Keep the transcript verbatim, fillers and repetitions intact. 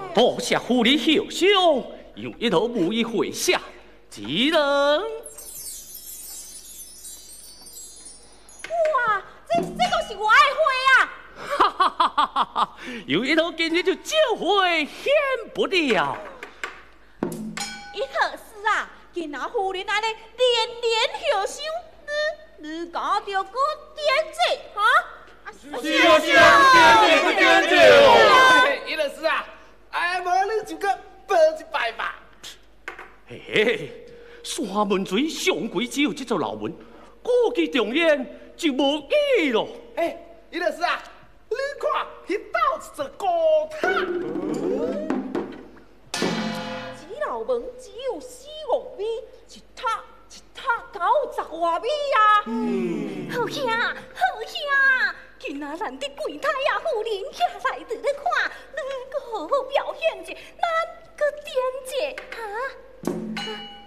多谢夫人孝兄，有一头无以回下，只能。 哇，这这都是我的花啊！ 哈哈哈哈哈！有一头今日就召回献不了。 伊何事啊？今仔夫人安尼连连孝兄，你你搞着个点子哈？ 是啊是啊，点子点子哦！ 伊就是啊，哎，无你就个报一拜吧。 嘿嘿，山门水上贵只有这座老门，估计重演就无意咯。 哎，伊就是啊，你看，迄道一座高塔。 这老门只有四五米，一塔一塔九十外米啊！ 嗯，好兄，好兄，今仔咱伫柜台啊，夫人徛来伫咧看，你搁好好表现者，咱搁点者，哈、啊？